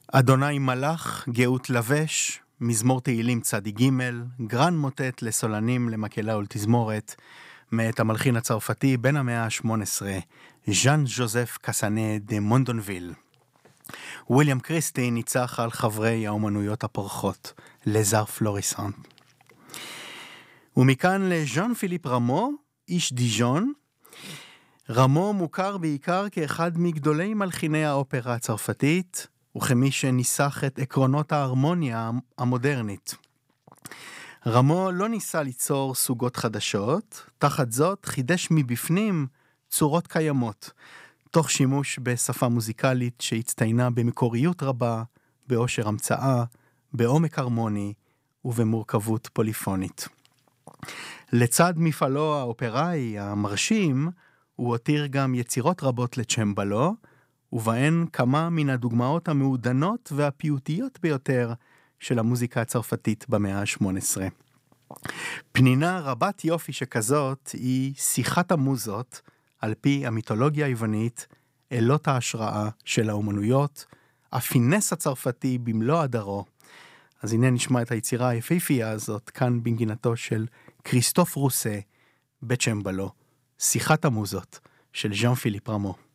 אדוני מלאך, גאות לבש, מזמור תהילים צדי ג', גרן מוטט לסולנים, למקהלה ולתזמורת, מאת המלחין הצרפתי בן המאה ה-18, ז'אן ז'וזף קסנה דה מונדונוויל. וויליאם קריסטי ניצח על חברי האומנויות הפורחות, לזר פלוריסן. ומכאן לז'אן פיליפ רמו, איש דיז'ון. רמו מוכר בעיקר כאחד מגדולי מלחיני האופרה הצרפתית, וכמי שניסח את עקרונות ההרמוניה המודרנית. רמו לא ניסה ליצור סוגות חדשות, תחת זאת חידש מבפנים צורות קיימות, תוך שימוש בשפה מוזיקלית שהצטיינה במקוריות רבה, באושר המצאה, בעומק הרמוני ובמורכבות פוליפונית. לצד מפעלו האופראי המרשים, הוא הותיר גם יצירות רבות לצ'מבלו, ובהן כמה מן הדוגמאות המעודנות והפיוטיות ביותר של המוזיקה הצרפתית במאה ה-18. פנינה רבת יופי שכזאת היא שיחת המוזות, על פי המיתולוגיה היוונית, אלות ההשראה של האומנויות, הפינס הצרפתי במלוא הדרו. אז הנה נשמע את היצירה היפהפייה הזאת, כאן בנגינתו של כריסטוף רוסה, בצ'מבלו, שיחת המוזות של ז'אן פיליפ רמו.